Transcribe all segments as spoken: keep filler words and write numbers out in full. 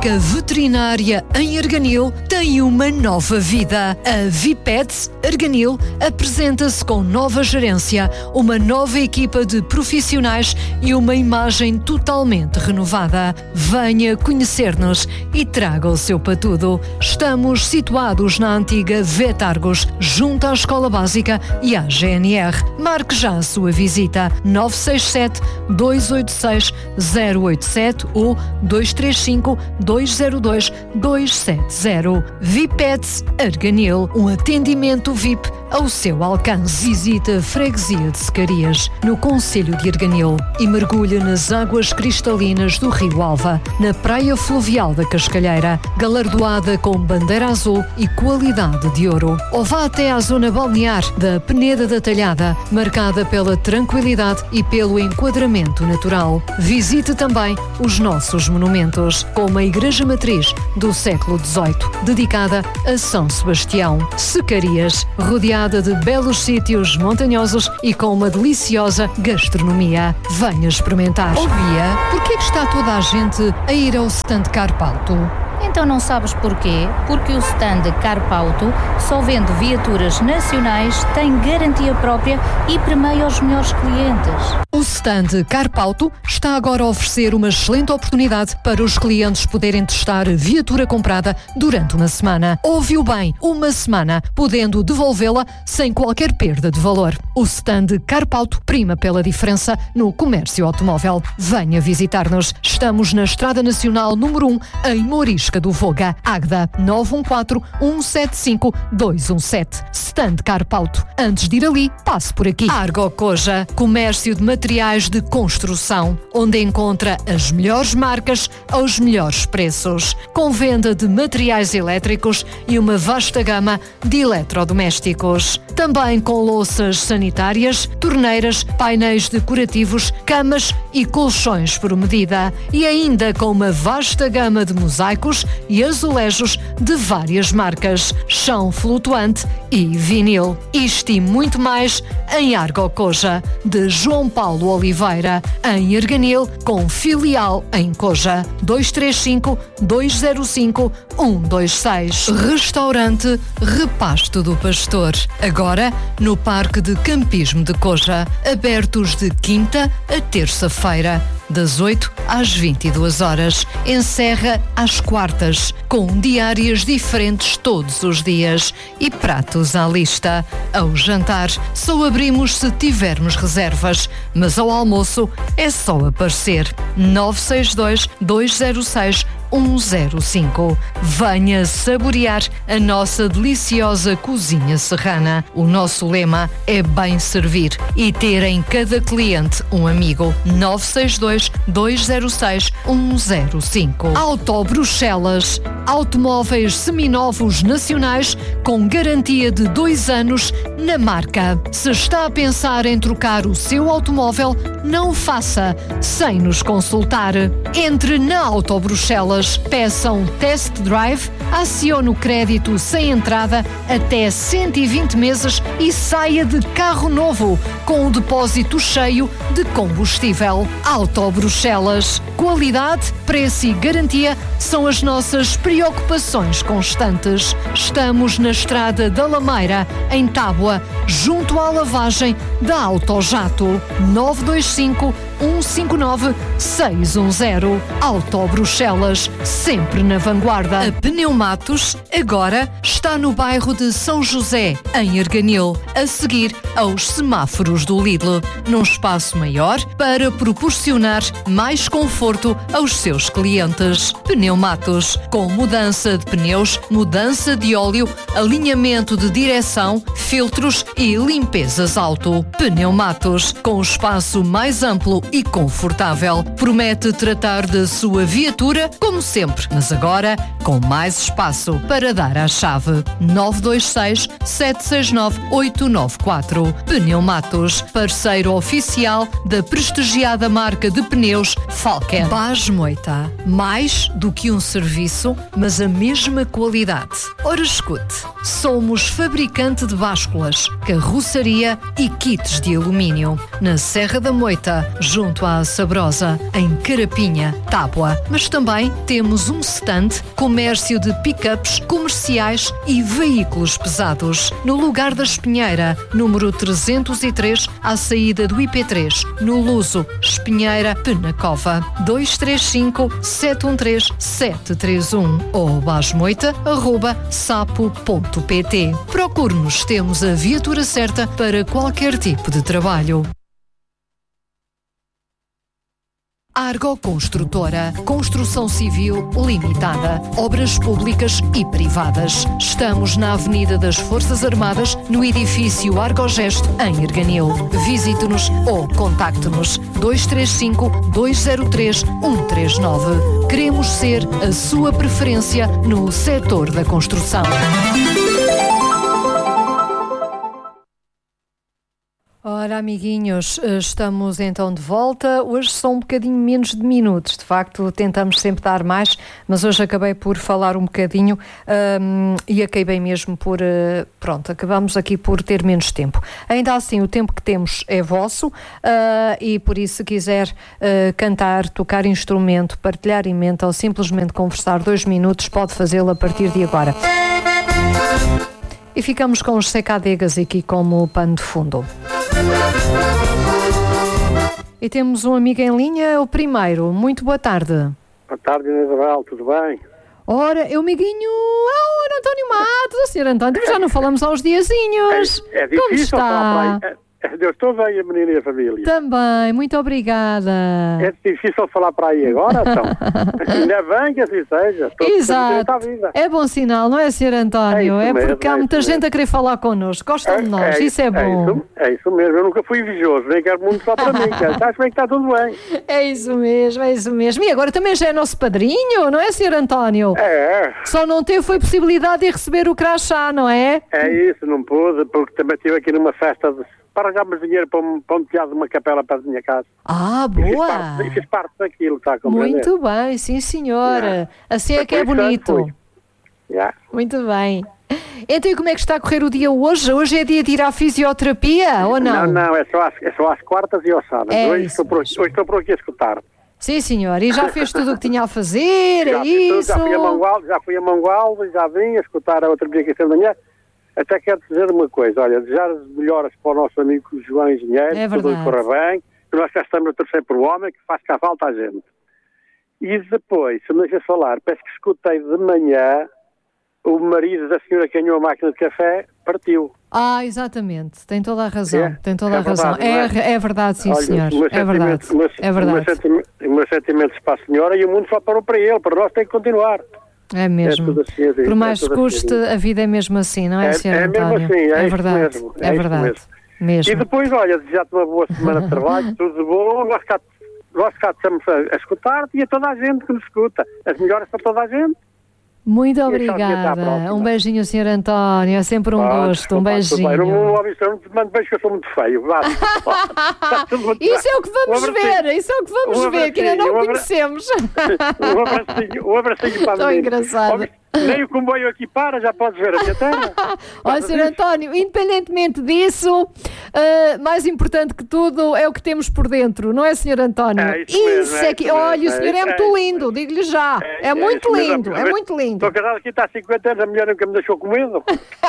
Clínica Veterinária em Arganil tem uma nova vida. A Vipets Arganil apresenta-se com nova gerência, uma nova equipa de profissionais e uma imagem totalmente renovada. Venha conhecer-nos e traga o seu patudo. Estamos situados na antiga Vetargos, junto à Escola Básica e à G N R. Marque já a sua visita. nove seis sete, dois oito seis, zero oito sete ou dois três cinco, dois zero dois, dois sete zero. Vipets Arganil, um atendimento V I P ao seu alcance. Visita a Freguesia de Secarias, no concelho de Arganil, e mergulhe nas águas cristalinas do Rio Alva, na praia fluvial da Cascalheira, galardoada com bandeira azul e qualidade de ouro. Ou vá até à zona balnear da Peneda da Talhada, marcada pela tranquilidade e pelo enquadramento natural. Visite também os nossos monumentos, como a Igreja Matriz do século dezoito, dedicada a São Sebastião. Secarias, rodeada de belos sítios montanhosos e com uma deliciosa gastronomia. Venha experimentar. Oh Bia, porquê que está toda a gente a ir ao stand Carpauto? Então não sabes porquê? Porque o stand Carpauto só vende viaturas nacionais, tem garantia própria e premia os melhores clientes. O stand Carpauto está agora a oferecer uma excelente oportunidade para os clientes poderem testar a viatura comprada durante uma semana. Ouviu bem, uma semana, podendo devolvê-la sem qualquer perda de valor. O stand Carpauto prima pela diferença no comércio automóvel. Venha visitar-nos. Estamos na Estrada Nacional número um, em Mourisca do Voga, Águeda, nove um quatro, um sete cinco, dois um sete. Stand Carpauto. Antes de ir ali, passe por aqui. Argo Coja, comércio de materiais de construção, onde encontra as melhores marcas aos melhores preços, com venda de materiais elétricos e uma vasta gama de eletrodomésticos. Também com louças sanitárias, torneiras, painéis decorativos, camas e colchões por medida. E ainda com uma vasta gama de mosaicos e azulejos de várias marcas, chão flutuante e vinil. Isto e muito mais em Argo Coja, de João Paulo Oliveira, em Arganil, com filial em Coja. dois três cinco, dois zero cinco, um dois seis. Restaurante Repasto do Pastor, agora no Parque de Campismo de Coja, abertos de quinta a terça-feira, das oito às vinte e duas horas. Encerra às quartas, com diárias diferentes todos os dias e pratos à lista. Ao jantar, só abrimos se tivermos reservas, mas ao almoço é só aparecer. nove seis dois, dois zero seis, um zero cinco. Venha saborear a nossa deliciosa cozinha serrana. O nosso lema é bem servir e ter em cada cliente um amigo. nove seis dois, dois zero seis, um zero cinco. Auto Bruxelas, automóveis seminovos nacionais com garantia de dois anos na marca. Se está a pensar em trocar o seu automóvel, não o faça sem nos consultar. Entre na Auto Bruxelas, peça um test drive, acione o crédito sem entrada até cento e vinte meses e saia de carro novo com o depósito cheio de combustível. Auto Bruxelas. Qualidade, preço e garantia são as nossas preocupações constantes. Estamos na Estrada da Lameira, em Tábua, junto à lavagem da Autojato. nove dois cinco, um cinco nove, seis um zero. Auto Bruxelas, sempre na vanguarda. A Pneumatos agora está no bairro de São José, em Arganil, a seguir aos semáforos do Lidl, num espaço maior para proporcionar mais conforto aos seus clientes. Pneumatos, com mudança de pneus, mudança de óleo, alinhamento de direção, filtros e limpezas auto. Pneumatos, com espaço mais amplo e confortável. Promete tratar da sua viatura como sempre, mas agora com mais espaço para dar à chave. nove dois seis, sete seis nove, oito nove quatro. Pneumatos, parceiro oficial da prestigiada marca de pneus Falken. Bas Moita, mais do que um serviço, mas a mesma qualidade. Ora, escute, somos fabricante de básculas, carroçaria e kits de alumínio. Na Serra da Moita, junto à Sabrosa, em Carapinha, Tábua. Mas também temos um stand, comércio de pick-ups, comerciais e veículos pesados. No lugar da Espinheira, número trezentos e três, à saída do I P três, no Luso, Espinheira, Penacova. dois três cinco, sete um três, sete três um ou basmoita arroba sapo ponto pt. Procure-nos, temos a viatura certa para qualquer tipo de trabalho. Argo Construtora, construção civil limitada, obras públicas e privadas. Estamos na Avenida das Forças Armadas, no edifício Argogesto, em Erganil. Visite-nos ou contacte-nos dois três cinco, dois zero três, um três nove. Queremos ser a sua preferência no setor da construção. Ora, amiguinhos, estamos então de volta. Hoje são um bocadinho menos de minutos. De facto, tentamos sempre dar mais, mas hoje acabei por falar um bocadinho um, e acabei mesmo por... Uh, pronto, acabamos aqui por ter menos tempo. Ainda assim, o tempo que temos é vosso uh, e por isso, se quiser uh, cantar, tocar instrumento, partilhar emenda ou simplesmente conversar dois minutos, pode fazê-lo a partir de agora. E ficamos com os secadegas aqui como pano de fundo. E temos um amigo em linha, o primeiro. Muito boa tarde. Boa tarde, Isabel, tudo bem? Ora, é o amiguinho, ah, o António Matos, o senhor António, já não falamos há uns diazinhos. É, é difícil Como está? falar para aí. É, eu estou bem, a menina e a família. Também, muito obrigada. É difícil falar para aí agora, então. Ainda bem que assim seja. Estou Exato. à vida. É bom sinal, não é, senhor António? É, é mesmo, porque há é muita gente mesmo. a querer falar connosco. Gostam É, de nós, é, isso é bom. É isso, é isso mesmo. Eu nunca fui invejoso, nem quero muito só para mim. Acho bem que está tudo bem. É isso mesmo, é isso mesmo. E agora também já é nosso padrinho, não é, senhor António? É, Só não teve foi possibilidade de receber o crachá, não é? é isso, não pude, porque também estive aqui numa festa de... para arranjarmos dinheiro para um, para um telhado de uma capela para a minha casa. Ah, E fiz boa! parte, e fiz parte daquilo, está a compreender? Muito bem, sim senhora. Yeah. Assim é Foi que é por isso que bonito. fui. Yeah. Muito bem. Então e como é que está a correr o dia hoje? Hoje é dia de ir à fisioterapia, ou não? Não, não, é só às, é só às quartas e aos sábados. É hoje, isso estou por, mesmo. hoje estou por aqui a escutar. Sim senhor, e já fez tudo o que tinha a fazer, Já, é fiz tudo, isso? já fui a Mangualde, já fui a Mangualde, já vim a escutar a outra publicação da manhã. Até quero dizer uma coisa, olha, desejar as melhoras para o nosso amigo João Engenheiro, É que tudo lhe verdade. corra bem, que nós já estamos a torcer por o homem, que faz cá falta a gente. E depois, se me deixas falar, penso que escutei de manhã o marido da senhora que ganhou a máquina de café, partiu. Ah, exatamente, tem toda a razão, É, tem toda é a razão. verdade, não É, é verdade, sim Olha, senhor, os meus é verdade, sentimentos- os meus- é verdade. Os meus sentimentos, os meus sentimentos para a senhora e o mundo só parou para ele, para nós tem que continuar. É mesmo. É tudo assim, é Por mais que tudo assim. custe, a vida é mesmo assim, não é, É- senhor é mesmo António? assim, é isto verdade, mesmo, é é isto verdade. mesmo. Mesmo. E depois, olha, desejar-te uma boa semana de trabalho, tudo de bom, nós cá, nós cá estamos a, a escutar-te e a toda a gente que nos escuta. As melhoras para toda a gente. Muito E até até à obrigada. próxima. Um beijinho, senhor António, é sempre um Ah, gosto, um desculpa, desculpa, beijinho. Não, não, não, não te mando beijo que eu sou muito feio. Vá. Está tudo muito Isso bem. é o que vamos Um abracinho. ver, isso é o que vamos Um ver, que ainda não abracinho, um conhecemos. Um abracinho, um abracinho para a Tão menina. engraçado. Nem o comboio aqui para, já podes ver a minha terra. Olha, senhor António, independentemente disso, uh, mais importante que tudo é o que temos por dentro, não é, senhor António? É isso mesmo, é que, isso mesmo, olha, o é senhor é, isso, muito é isso lindo, digo-lhe já. É, é muito isso mesmo. lindo, é muito lindo. Estou casado aqui, está há cinquenta anos, a mulher nunca me deixou com medo.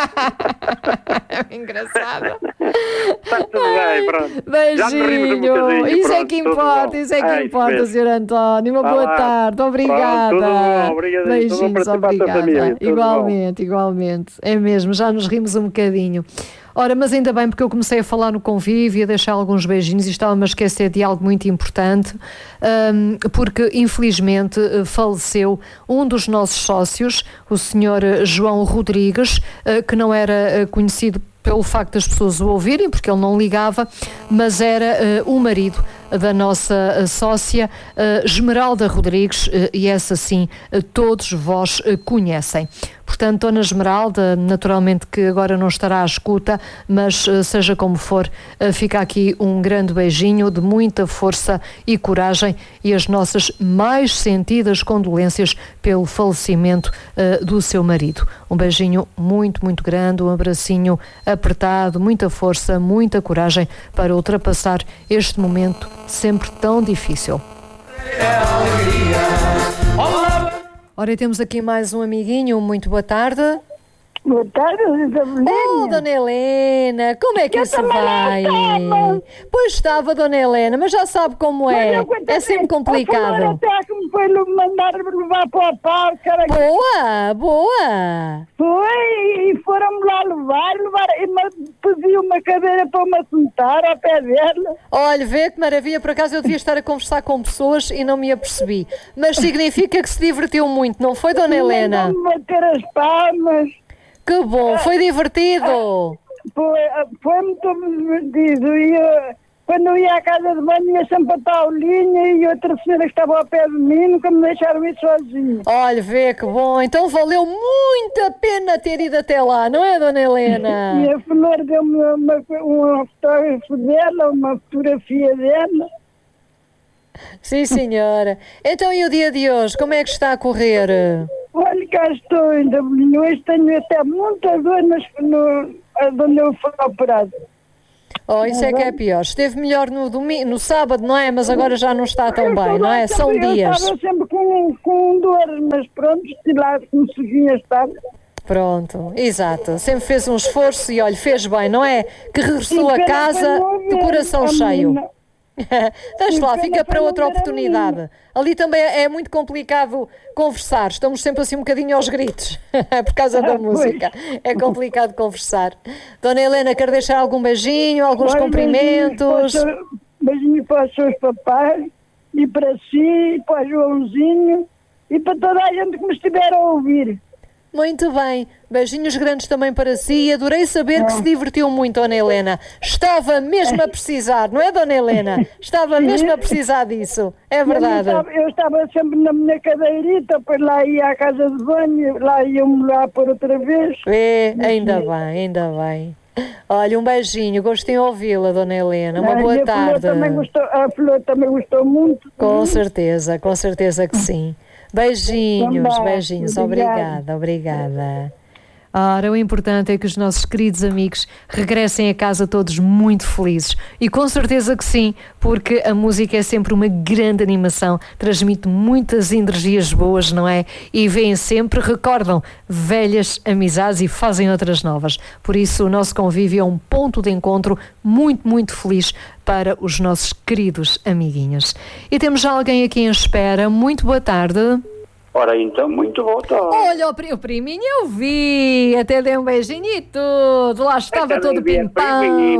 É engraçado. Está tudo bem, pronto. Já nos rimos um Beijinho, bocadinho, isso é pronto, que tudo importa, bom. isso é que É isso importa, mesmo. senhor António. Uma Vá boa lá. tarde, obrigada. Pronto, tudo bom, obrigadinho, tudo bom para ti, para a tua obrigada. família, tudo Igualmente, igualmente. É mesmo, já nos rimos um bocadinho. Ora, mas ainda bem, porque eu comecei a falar no convívio e a deixar alguns beijinhos e estava-me a esquecer de algo muito importante, um, porque infelizmente faleceu um dos nossos sócios, o senhor João Rodrigues, uh, que não era conhecido pelo facto das pessoas o ouvirem, porque ele não ligava, mas era uh, o marido da nossa uh, sócia uh, Esmeralda Rodrigues, uh, e essa sim uh, todos vós uh, conhecem. Portanto, Dona Esmeralda, naturalmente que agora não estará à escuta, mas seja como for, fica aqui um grande beijinho de muita força e coragem e as nossas mais sentidas condolências pelo falecimento uh, do seu marido. Um beijinho muito, muito grande, um abracinho apertado, muita força, muita coragem para ultrapassar este momento sempre tão difícil. Ora, temos aqui mais um amiguinho. Muito boa tarde. Boa tarde, Dona Helena. Oh, Dona Helena, como é que isso vai? Pois estava, Dona Helena, mas já sabe como é. É sempre complicado. Até que me foi mandar levar para o pau, cara. Boa, boa. Foi, e foram-me lá levar, levar e me pediu uma cadeira para me assentar ao pé dela. Olha, vê que maravilha, por acaso eu devia estar a conversar com pessoas e não me apercebi. Mas significa que se divertiu muito, não foi, Dona Helena? Mandou-me bater as palmas. Que bom, foi divertido. Foi, foi muito divertido. E eu, quando eu ia à casa de banho, ia sempre a Paulinha e outra senhora que estava ao pé de mim, nunca me deixaram ir sozinha. Olha, vê que bom. Então valeu muito a pena ter ido até lá, não é, Dona Helena? E a Flor deu-me uma, uma fotógrafo dela, uma fotografia dela. Sim, senhora. Então, e o dia de hoje, como é que está a correr? Olha, cá estou ainda, hoje tenho até muita dor no, onde eu fui operado. Oh, isso é que é pior. Esteve melhor no, domingo, no sábado, não é? Mas agora já não está tão bem, não é? São dias. Eu estava sempre com, com dor, mas pronto, se lá consegui estar. Pronto, exato. Sempre fez um esforço e, olha, fez bem, não é? Que regressou a casa de coração cheio. Deixa lá, fica para outra oportunidade. Ali também é muito complicado conversar. Estamos sempre assim um bocadinho aos gritos por causa da música. É complicado conversar. Dona Helena, quer deixar algum beijinho, alguns Olha, cumprimentos? Beijinho para, beijinho para os seus papais e para si, para o Joãozinho e para toda a gente que me estiver a ouvir. Muito bem, beijinhos grandes também para si. Adorei saber que se divertiu muito, Dona Helena. Estava mesmo a precisar, não é, Dona Helena? Estava mesmo a precisar disso, é verdade. Eu estava, eu estava sempre na minha cadeirita, depois lá ia à casa de banho, lá ia-me lá por outra vez. É, ainda bem, ainda bem. Olha, um beijinho, gostei de ouvi-la, Dona Helena. Uma boa e a tarde. Flor também gostou, a Flor também gostou muito. Com certeza, com certeza que sim. Beijinhos, Também. beijinhos, Obrigada. obrigada, obrigada. Ora, o importante é que os nossos queridos amigos regressem a casa todos muito felizes. E com certeza que sim, porque a música é sempre uma grande animação, transmite muitas energias boas, não é? E vêm sempre, recordam velhas amizades e fazem outras novas. Por isso, o nosso convívio é um ponto de encontro muito, muito feliz para os nossos queridos amiguinhos. E temos já alguém aqui em espera. Muito boa tarde. Ora, então, muito boa tarde. Olha, o, pri- o priminho eu vi, até dei um beijinho e tudo, lá estava todo pimpão.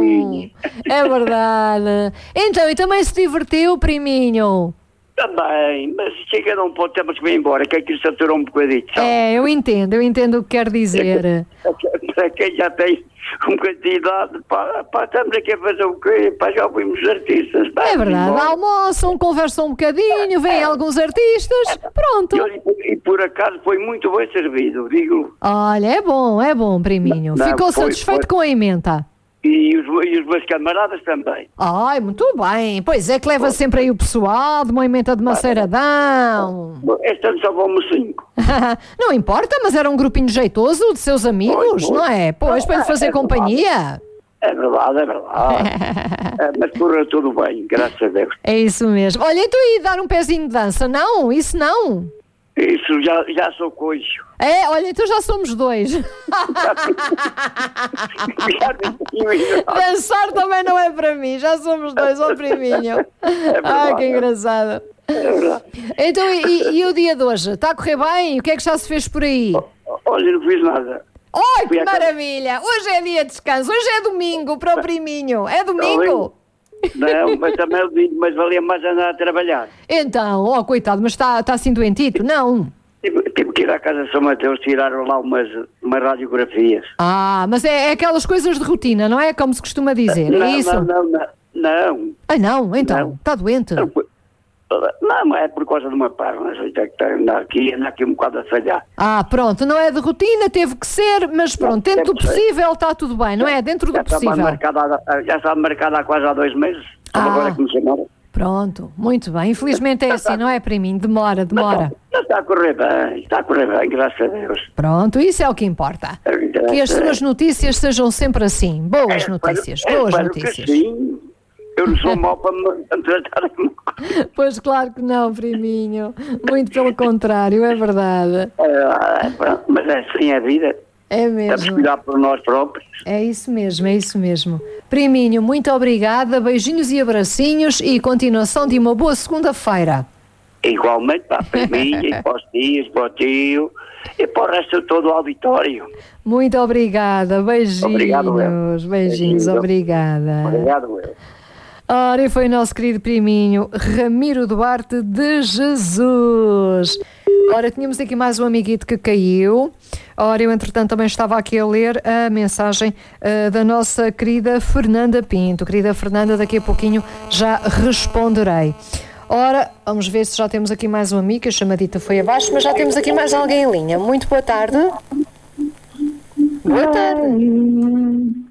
É verdade. Então, e também se divertiu, priminho? Também, mas chega a um ponto, temos que vir embora, que aquilo saturou um bocadinho. Sabe? É, eu entendo, eu entendo o que quer dizer. Para quem já tem um bocadinho de idade, pá, pá, estamos aqui a fazer o quê? Pá, já ouvimos artistas. Pá, É verdade, almoçam, conversam um bocadinho, vêm alguns artistas, pronto. E, e por acaso foi muito bem servido, digo. Olha, é bom, é bom, priminho. Não, Ficou foi, satisfeito foi. com a emenda? E os, e os meus camaradas também. Ai, muito bem. Pois é que leva sempre aí o pessoal de uma emenda de maceiradão. Bom, este ano só vamos cinco. Não importa, mas era um grupinho jeitoso de seus amigos, Pois, pois. não é? Pois, para lhe fazer É verdade. companhia. É verdade, é verdade. É, mas correu tudo bem, graças a Deus. É isso mesmo. Olha, então ia dar um pezinho de dança? Não, isso não. Isso, já, já sou coixo. É, olha, então já somos dois. Já tinha ido. Dançar também não é para mim, já somos dois, ó priminho. Ah, que engraçado. É verdade. Então, e, e o dia de hoje? Está a correr bem? O que é que já se fez por aí? Olha, não fiz nada. Ai, Fui que à casa- maravilha! Hoje é dia de descanso, hoje é domingo para o priminho. É domingo? Não, mas também eu digo, mas valia mais andar a trabalhar. Então, ó, coitado, mas está tá assim doentito? Não. Tive, tive que ir à casa de São Mateus, tiraram lá umas, umas radiografias. Ah, mas é, é aquelas coisas de rotina, não é? Como se costuma dizer, não, é isso? não, não, não, não. Ah, não, então, Não. está doente? Não, Não, é por causa de uma perna. A gente é que está anda aqui, anda aqui um bocado a falhar. Ah, pronto, não é de rotina, teve que ser, mas pronto, dentro do possível está tudo bem, não é? Dentro do Já estava possível. marcada, já estava marcada há quase há dois meses. Ah. Agora é que me chamaram. Pronto, muito bem. Infelizmente é assim, não é, priminho? Demora, demora. Já está a correr bem, está a correr bem, graças a Deus. Pronto, isso é o que importa. Que as suas notícias sejam sempre assim. Boas É, notícias, espero- boas espero que notícias. sim. Eu não sou mau para me tratar. Pois claro que não, priminho. Muito pelo contrário, é verdade. É, pronto, mas é assim a vida. É Temos que mesmo. cuidar por nós próprios. É isso mesmo, é isso mesmo. Priminho, muito obrigada, beijinhos e abracinhos e continuação de uma boa segunda-feira. Igualmente para a família, e para os tios, para o tio e para o resto de todo o auditório. Muito obrigada, beijinhos. Obrigado, eu. Beijinhos, Beijinhos. obrigada. Obrigado, eu. Ora, e foi o nosso querido priminho Ramiro Duarte de Jesus. Ora, tínhamos aqui mais um amiguito que caiu. Ora, eu entretanto também estava aqui a ler a mensagem uh, da nossa querida Fernanda Pinto. Querida Fernanda, daqui a pouquinho já responderei. Ora, vamos ver se já temos aqui mais um amigo, a chamadita foi abaixo, mas já temos aqui mais alguém em linha. Muito boa tarde. Boa tarde.